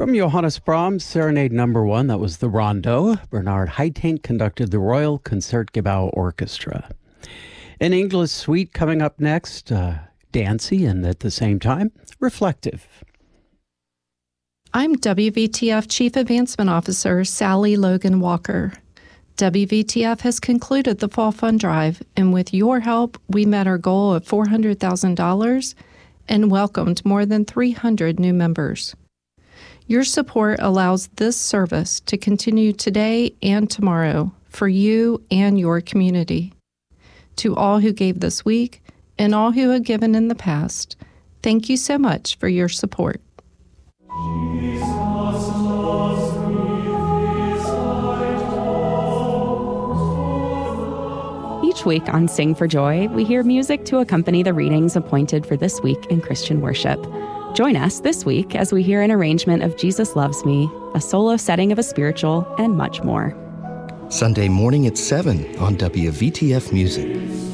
From Johannes Brahms, Serenade No. 1, that was the Rondo. Bernard Haitink conducted the Royal Concertgebouw Orchestra. An English suite coming up next, dancey and at the same time, reflective. I'm WVTF Chief Advancement Officer Sally Logan Walker. WVTF has concluded the Fall Fund Drive, and with your help, we met our goal of $400,000 and welcomed more than 300 new members. Your support allows this service to continue today and tomorrow for you and your community. To all who gave this week and all who have given in the past, thank you so much for your support. Each week on Sing for Joy, we hear music to accompany the readings appointed for this week in Christian worship. Join us this week as we hear an arrangement of Jesus Loves Me, a solo setting of a spiritual, and much more. Sunday morning at 7 on WVTF Music.